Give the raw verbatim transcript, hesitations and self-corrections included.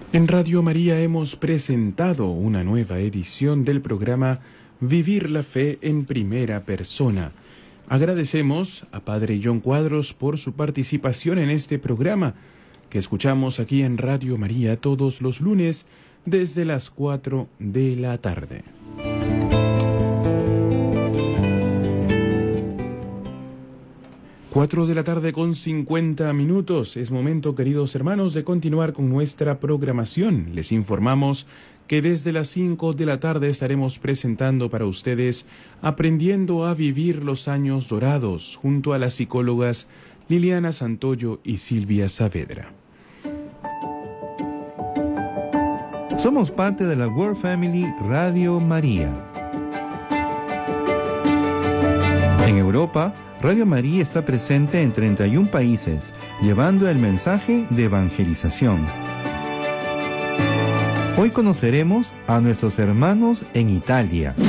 En Radio María hemos presentado una nueva edición del programa Vivir la Fe en Primera Persona. Agradecemos a Padre John Cuadros por su participación en este programa, que escuchamos aquí en Radio María todos los lunes desde las cuatro de la tarde. Cuatro de la tarde con cincuenta minutos. Es momento, queridos hermanos, de continuar con nuestra programación. Les informamos que desde las cinco de la tarde estaremos presentando para ustedes Aprendiendo a Vivir los Años Dorados, junto a las psicólogas Liliana Santoyo y Silvia Saavedra. Somos parte de la World Family Radio María. En Europa, Radio María está presente en treinta y un países, llevando el mensaje de evangelización. Hoy conoceremos a nuestros hermanos en Italia.